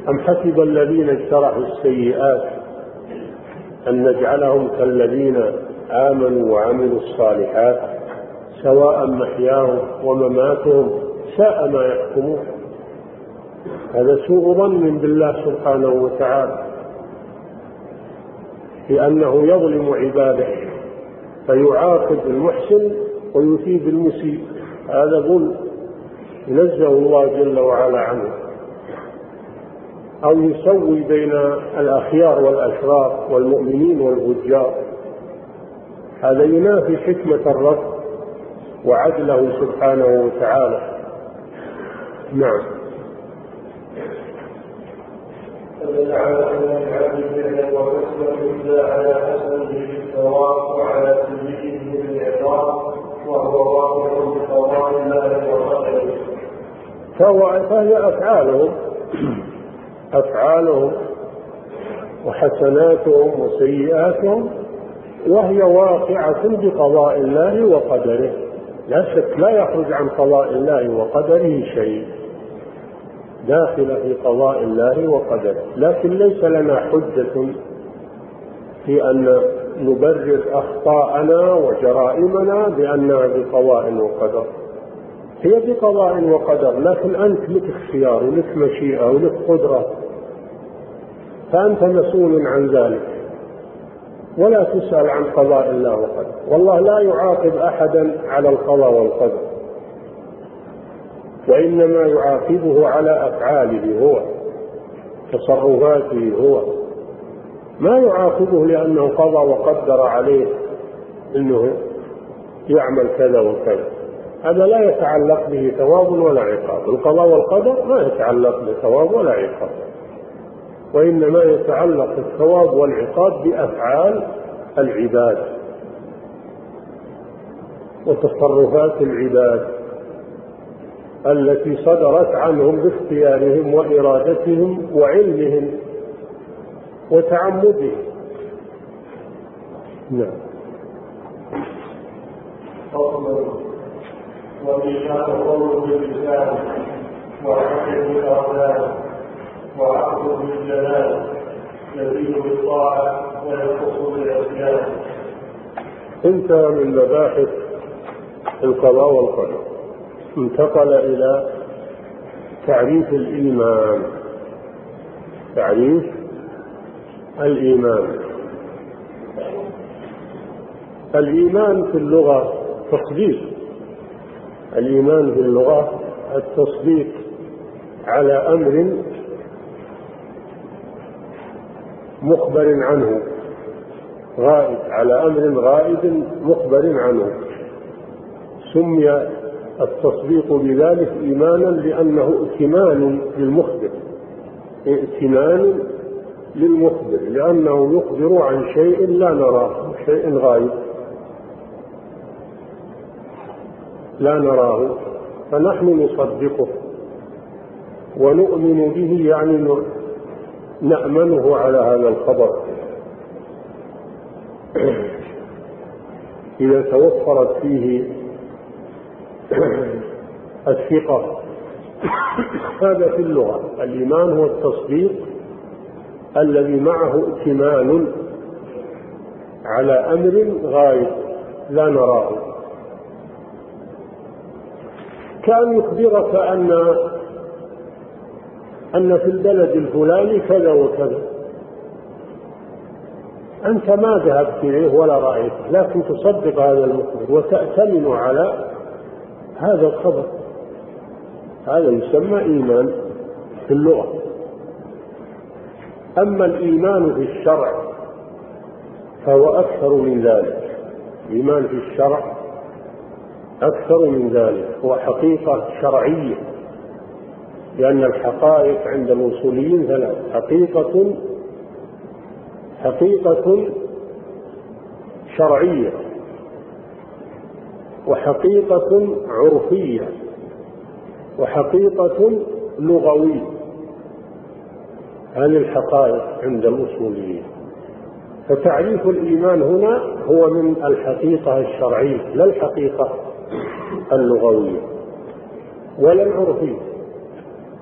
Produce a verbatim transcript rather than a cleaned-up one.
أم حسب الذين اجترحوا السيئات أن نجعلهم كالذين آمنوا وعملوا الصالحات سواء محياهم ومماتهم ساء ما يحكمون. هذا سوء ظن بالله سبحانه وتعالى لأنه يظلم عباده فيعاقب المحسن ويثيب المسيء. هذا ظلم ينزه الله جل وعلا عنه. أو يسوي بين الأخيار والأشرار والمؤمنين والفجار، هذا ينافي حكمة الرب وعدله سبحانه وتعالى. نعم. فجعل أن العبد فعلا وحسنا إلا على حسنه بالثواب وعلى سيئه بالعقاب وهو واقع بقضاء الله وقدره. فهي أفعالهم أفعالهم وحسناتهم وسيئاتهم وهي واقعة بقضاء الله وقدره، لا شك لا يخرج عن قضاء الله وقدره شيء، داخل في قضاء الله وقدره. لكن ليس لنا حجة في أن نبرر أخطاءنا وجرائمنا بأنها بقضاء وقدر. هي بقضاء وقدر، لكن أنت لك اختيار ولك مشيئة ولك قدرة، فأنت مسؤول عن ذلك ولا تسأل عن قضاء الله وقدر. والله لا يعاقب أحدا على القضاء والقدر، وإنما يعاقبه على أفعاله هو، تصرفاته هو، ما يعاقبه لأنه قضى وقدر عليه أنه يعمل كذا وكذا. هذا لا يتعلق به ثواب ولا عقاب. القضاء والقدر ما يتعلق بثواب ولا عقاب، وإنما يتعلق الثواب والعقاب بأفعال العباد وتصرفات العباد التي صدرت عنهم باختيارهم وإرادتهم وعلمهم وتعمدهم. نعم. وميثاق قول باللسان وعقد بالأركان وعقد بالجلال يزيد بالطاعة وينقص بالعصيان. انتهى من مباحث القضاء والقدر، انتقل إلى تعريف الإيمان. تعريف الإيمان. الإيمان في اللغة تصديق. الإيمان في اللغة التصديق على أمر مخبر عنه، غائب، على أمر غائب مخبر عنه. سمي التصديق بذلك إيمانا لأنه ائتمان للمخبر، ائتمان للمخبر، لأنه يخبر عن شيء لا نراه، شيء غائب لا نراه، فنحن نصدقه ونؤمن به، يعني نأمنه على هذا الخبر. إذا توفرت فيه الثقة. هذا في اللغة. الإيمان هو التصديق الذي معه ائتمان على أمر غائب لا نراه، كان يخبرك أن أن في البلد الفلاني كذا وكذا، أنت ما ذهبت إليه ولا رأيت، لكن تصدق هذا المخبر وتأتمن على هذا الخبر. هذا يسمى إيمان في اللغة. أما الإيمان في الشرع فهو أكثر من ذلك. الإيمان في الشرع أكثر من ذلك، هو حقيقة شرعية، لأن الحقائق عند الوصوليين ثلاث: حقيقة حقيقة شرعية، وحقيقة عرفية، وحقيقة لغوية. هذه الحقائق عند الأصوليين. فتعريف الإيمان هنا هو من الحقيقة الشرعية، لا الحقيقة اللغوية ولا العرفية.